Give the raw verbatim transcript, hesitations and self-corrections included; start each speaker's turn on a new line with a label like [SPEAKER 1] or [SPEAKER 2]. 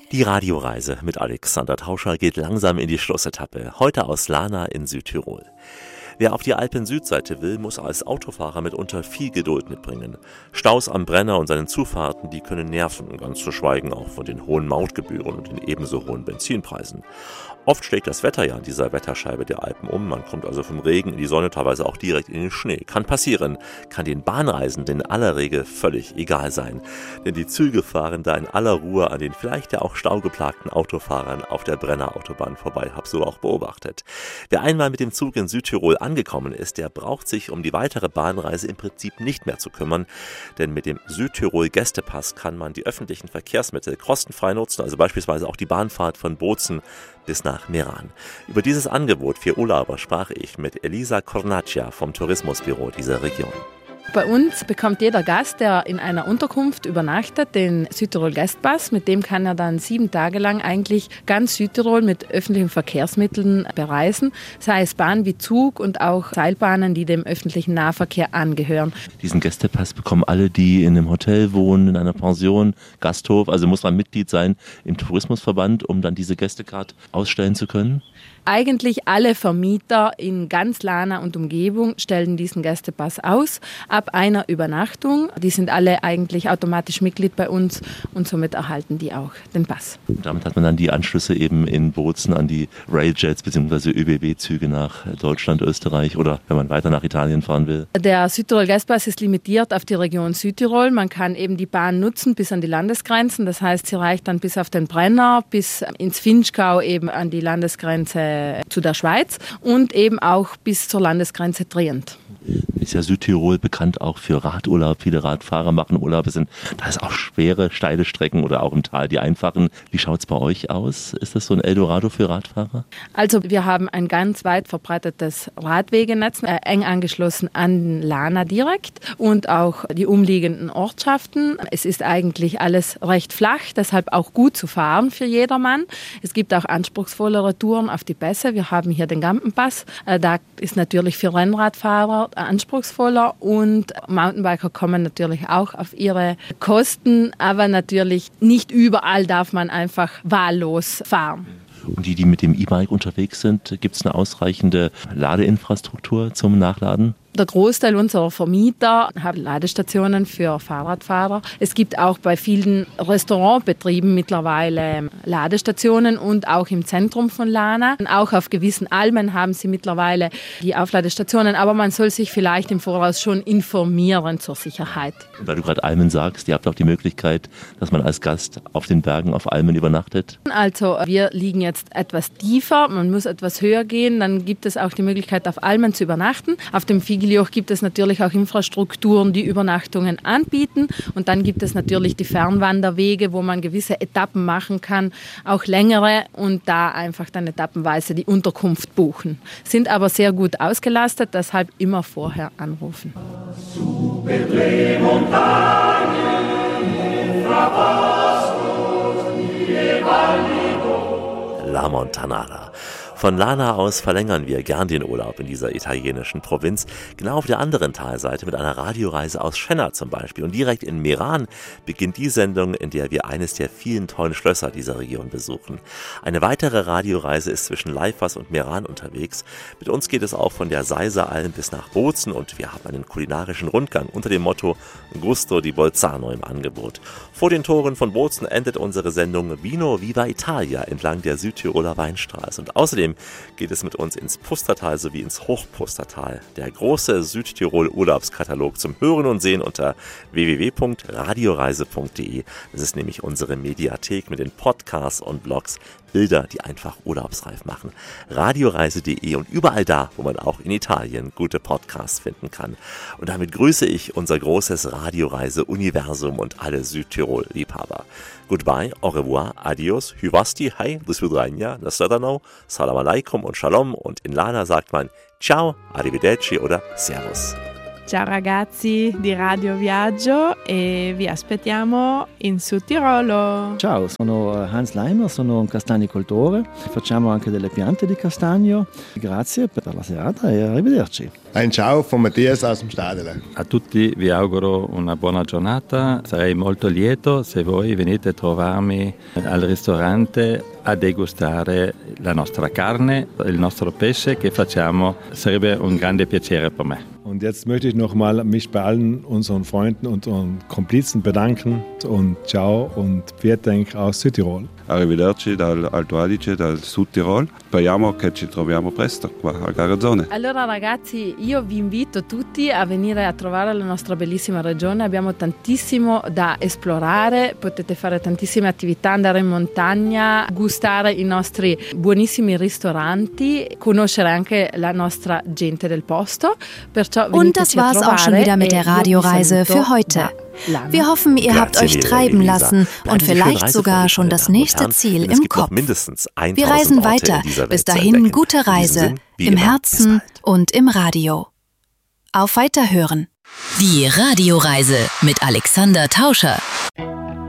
[SPEAKER 1] Die Radioreise mit Alexander Tauscher geht langsam in die Schlussetappe, heute aus Lana in Südtirol. Wer auf die Alpen-Südseite will, muss als Autofahrer mitunter viel Geduld mitbringen. Staus am Brenner und seinen Zufahrten, die können nerven, ganz zu schweigen auch von den hohen Mautgebühren und den ebenso hohen Benzinpreisen. Oft schlägt das Wetter ja an dieser Wetterscheibe der Alpen um, man kommt also vom Regen in die Sonne, teilweise auch direkt in den Schnee. Kann passieren, kann den Bahnreisenden in aller Regel völlig egal sein. Denn die Züge fahren da in aller Ruhe an den vielleicht ja auch staugeplagten Autofahrern auf der Brennerautobahn vorbei, hab so auch beobachtet. Wer einmal mit dem Zug in Südtirol angekommen ist, der braucht sich um die weitere Bahnreise im Prinzip nicht mehr zu kümmern, denn mit dem Südtirol-Gästepass kann man die öffentlichen Verkehrsmittel kostenfrei nutzen, also beispielsweise auch die Bahnfahrt von Bozen bis nach Meran. Über dieses Angebot für Urlauber sprach ich mit Elisa Cornaccia vom Tourismusbüro dieser Region.
[SPEAKER 2] Bei uns bekommt jeder Gast, der in einer Unterkunft übernachtet, den Südtirol Gästepass. Mit dem kann er dann sieben Tage lang eigentlich ganz Südtirol mit öffentlichen Verkehrsmitteln bereisen, sei es Bahn wie Zug und auch Seilbahnen, die dem öffentlichen Nahverkehr angehören.
[SPEAKER 3] Diesen Gästepass bekommen alle, die in einem Hotel wohnen, in einer Pension, Gasthof. Also muss man Mitglied sein im Tourismusverband, um dann diese Gästekarte ausstellen zu können?
[SPEAKER 2] Eigentlich alle Vermieter in ganz Lana und Umgebung stellen diesen Gästepass aus, ab einer Übernachtung. Die sind alle eigentlich automatisch Mitglied bei uns und somit erhalten die auch den Pass.
[SPEAKER 3] Und damit hat man dann die Anschlüsse eben in Bozen an die Railjets bzw. Ö B B-Züge nach Deutschland, Österreich oder wenn man weiter nach Italien fahren will.
[SPEAKER 2] Der Südtirol Gästepass ist limitiert auf die Region Südtirol. Man kann eben die Bahn nutzen bis an die Landesgrenzen. Das heißt, sie reicht dann bis auf den Brenner, bis ins Vinschgau eben an die Landesgrenze zu der Schweiz und eben auch bis zur Landesgrenze Trient.
[SPEAKER 3] Ist ja Südtirol bekannt auch für Radurlaub. Viele Radfahrer machen Urlaub. Es sind, da ist auch schwere, steile Strecken oder auch im Tal die einfachen. Wie schaut es bei euch aus? Ist das so ein Eldorado für Radfahrer?
[SPEAKER 2] Also wir haben ein ganz weit verbreitetes Radwegenetz, äh, eng angeschlossen an Lana direkt und auch die umliegenden Ortschaften. Es ist eigentlich alles recht flach, deshalb auch gut zu fahren für jedermann. Es gibt auch anspruchsvollere Touren auf die Pässe. Wir haben hier den Gampenpass. Äh, da ist natürlich für Rennradfahrer anspruchsvoller und Mountainbiker kommen natürlich auch auf ihre Kosten, aber natürlich nicht überall darf man einfach wahllos fahren.
[SPEAKER 3] Und die, die mit dem E-Bike unterwegs sind, gibt es eine ausreichende Ladeinfrastruktur zum Nachladen?
[SPEAKER 2] Der Großteil unserer Vermieter haben Ladestationen für Fahrradfahrer. Es gibt auch bei vielen Restaurantbetrieben mittlerweile Ladestationen und auch im Zentrum von Lana. Auch auf gewissen Almen haben sie mittlerweile die Aufladestationen, aber man soll sich vielleicht im Voraus schon informieren zur Sicherheit.
[SPEAKER 3] Weil du gerade Almen sagst, ihr habt auch die Möglichkeit, dass man als Gast auf den Bergen auf Almen übernachtet?
[SPEAKER 2] Also wir liegen jetzt etwas tiefer, man muss etwas höher gehen, dann gibt es auch die Möglichkeit, auf Almen zu übernachten. Auf dem Figiljoch gibt es natürlich auch Infrastrukturen, die Übernachtungen anbieten. Und dann gibt es natürlich die Fernwanderwege, wo man gewisse Etappen machen kann, auch längere und da einfach dann etappenweise die Unterkunft buchen. Sind aber sehr gut ausgelastet, deshalb immer vorher anrufen.
[SPEAKER 1] La Montanara. Von Lana aus verlängern wir gern den Urlaub in dieser italienischen Provinz, genau auf der anderen Talseite mit einer Radioreise aus Schenna zum Beispiel. Und direkt in Meran beginnt die Sendung, in der wir eines der vielen tollen Schlösser dieser Region besuchen. Eine weitere Radioreise ist zwischen Leifers und Meran unterwegs. Mit uns geht es auch von der Seiseralm bis nach Bozen und wir haben einen kulinarischen Rundgang unter dem Motto Gusto di Bolzano im Angebot. Vor den Toren von Bozen endet unsere Sendung Vino Viva Italia entlang der Südtiroler Weinstraße. Und außerdem geht es mit uns ins Pustertal sowie ins Hochpustertal. Der große Südtirol-Urlaubskatalog zum Hören und Sehen unter w w w punkt radioreise punkt d e. Das ist nämlich unsere Mediathek mit den Podcasts und Blogs, Bilder, die einfach urlaubsreif machen. radioreise punkt d e und überall da, wo man auch in Italien gute Podcasts finden kann. Und damit grüße ich unser großes Radioreise-Universum und alle Südtirol-Liebhaber. Goodbye, au revoir, adios, hyvasti, hi, do svidranja, nasledano, salam alaikum und shalom und in Lana sagt man ciao, arrivederci oder servus.
[SPEAKER 4] Ciao ragazzi di Radio Viaggio e vi aspettiamo in Südtirolo.
[SPEAKER 5] Ciao, sono Hans Leimer, sono un castagnicoltore, facciamo anche delle piante di castagno. Grazie per la serata e arrivederci.
[SPEAKER 6] Ein Ciao von Matthias aus dem Stadele.
[SPEAKER 7] A tutti vi auguro una buona giornata. Sarei molto lieto se voi venite a trovarmi al ristorante a degustare la nostra carne, il nostro pesce che facciamo. Sarebbe un grande piacere per me.
[SPEAKER 8] Und jetzt möchte ich nochmal mich bei allen unseren Freunden und unseren Komplizen bedanken und ciao und vielen Dank aus Südtirol.
[SPEAKER 9] Arrivederci dal Alto Adige, dal Südtirol. Speriamo che ci troviamo presto qua a Garazzone.
[SPEAKER 2] Allora ragazzi, io vi invito tutti a venire a trovare la nostra bellissima regione. Abbiamo tantissimo da esplorare, potete fare tantissime attività, andare in montagna, gustare i nostri buonissimi ristoranti, conoscere anche la nostra gente del posto. Perciò
[SPEAKER 10] Und das war's auch schon wieder mit der Radioreise für heute. Wir hoffen, ihr habt euch treiben lassen und vielleicht sogar schon das nächste Ziel im Kopf. Wir reisen weiter. Bis dahin gute Reise im Herzen und im Radio. Auf Weiterhören.
[SPEAKER 11] Die Radioreise mit Alexander Tauscher.